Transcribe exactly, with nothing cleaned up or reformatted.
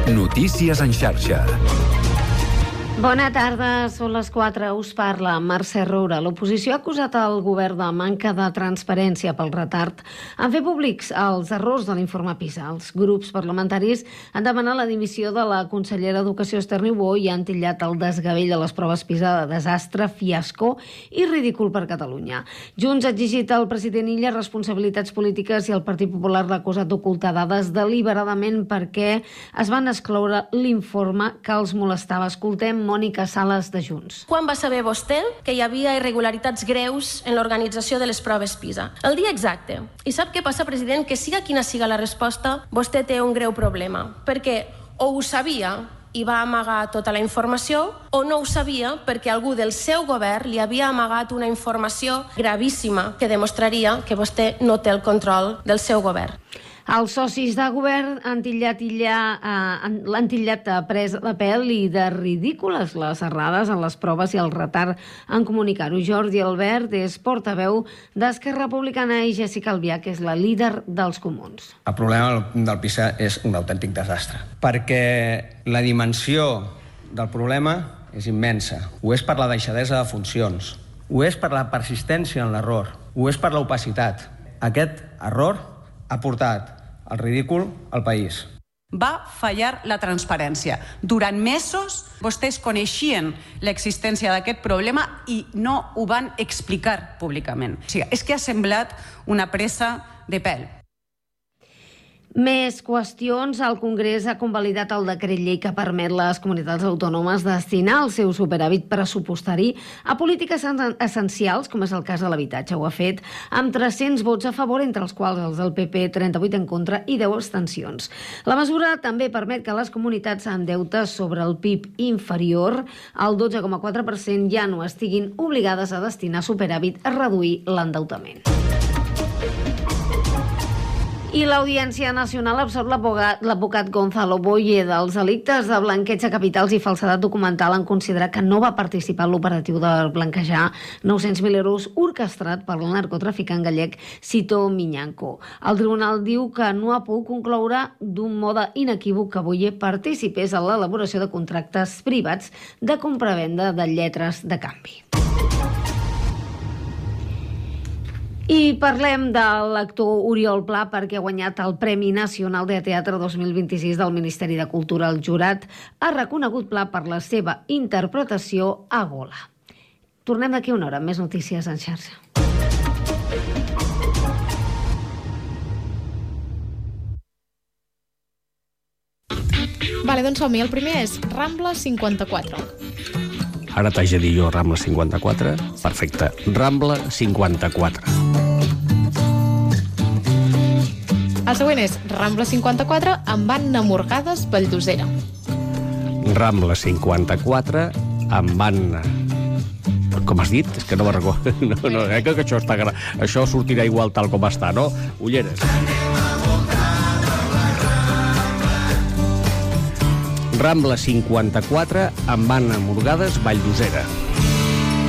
Notícies en xarxa. Bona tarda, són les quatre, us parla Mercè Roura. L'oposició ha acusat el govern de manca de transparència pel retard en fer públics els errors de l'informe PISA. Els grups parlamentaris han demanat la dimissió de la consellera d'Educació Esther Niubó i han titllat el desgavell de les proves PISA de desastre, fiasco i ridícul per Catalunya. Junts ha exigit al president Illa responsabilitats polítiques i el Partit Popular l'ha acusat d'ocultar dades deliberadament perquè es van excloure l'informe que els molestava. Escoltem Mònica Sales de Junts. Quan va saber vostè que hi havia irregularitats greus en l'organització de les proves PISA? El dia exacte. I sap què passa, president? Que siga quina siga la resposta, vostè té un greu problema. Perquè o ho sabia i va amagar tota la informació, o no ho sabia perquè algú del seu govern li havia amagat una informació gravíssima que demostraria que vostè no té el control del seu govern. Els socis de govern han titllat Illa, eh, l'han titllat pres de pèl i de ridícules les errades en les proves i el retard en comunicar-ho. Jordi Albert és portaveu d'Esquerra Republicana i Jessica Albiach és la líder dels Comuns. El problema del PISA és un autèntic desastre, perquè la dimensió del problema és immensa. Ho és per la deixadesa de funcions, ho és per la persistència en l'error, ho és per l'opacitat. Aquest error ha portat el ridícul al país. Va fallar la transparència. Durant mesos vostès coneixien l'existència d'aquest problema i no ho van explicar públicament. O sigui, és que ha semblat una presa de pèl. Més qüestions. El Congrés ha convalidat el decret llei que permet les comunitats autònomes destinar el seu superàvit pressupostari a polítiques essencials, com és el cas de l'habitatge. Ho ha fet amb tres-cents vots a favor, entre els quals els del P P, trenta-vuit en contra i deu abstencions. La mesura també permet que les comunitats amb deutes sobre el P I B inferior al dotze coma quatre per cent ja no estiguin obligades a destinar superàvit a reduir l'endeutament. I l'Audiència Nacional absolt l'advocat Gonzalo Boye dels delictes de blanqueig de capitals i falsedat documental en considerar que no va participar en l'operatiu de blanquejar nou-cents mil euros orquestrat per el narcotraficant gallec Cito Miñanco. El tribunal diu que no ha pogut concloure d'un mode inequívoc que Boye participés en l'elaboració de contractes privats de compravenda de lletres de canvi. I parlem de l'actor Oriol Pla perquè ha guanyat el Premi Nacional de Teatre dos mil vint-i-sis del Ministeri de Cultura. El jurat ha reconegut Pla per la seva interpretació a Gola. Tornem d'aquí una hora amb més notícies en xarxa. Vale, doncs som-hi. El primer és Rambla cinquanta-quatre. Ara t'haig de dir jo Rambla cinquanta-quatre. Perfecte. Rambla cinquanta-quatre. El següent és Rambla cinquanta-quatre amb Anna Morgades, Valldosera. Rambla cinquanta-quatre amb Anna... Com has dit? És que no me'n recordo. No, no, eh, que això, està gra... això sortirà igual tal com està, no? Ulleres. Rambla cinquanta-quatre amb Anna Morgades, Valldosera.